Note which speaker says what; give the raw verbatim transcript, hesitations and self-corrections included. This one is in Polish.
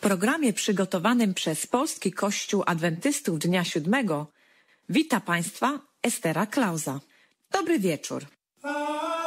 Speaker 1: programie przygotowanym przez Polski Kościół Adwentystów Dnia Siódmego wita Państwa Estera Klauza. Dobry wieczór.